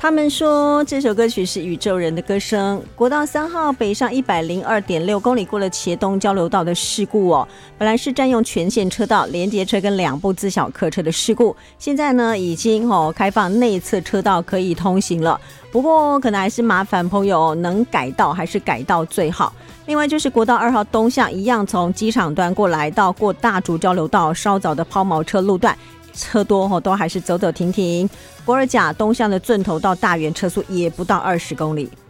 他们说这首歌曲是宇宙人的歌声。国道3号北上102.6公里过了茄东交流道的事故哦，本来是占用全线车道，连接车跟2部自小客车的事故，现在呢已经开放内侧车道可以通行了。不过可能还是麻烦朋友能改道还是改道最好。另外就是国道2号东向一样从机场端过来到过大竹交流道稍早的抛锚车路段，车多都还是走走停停。国二甲东向的圳头到大园车速也不到20公里。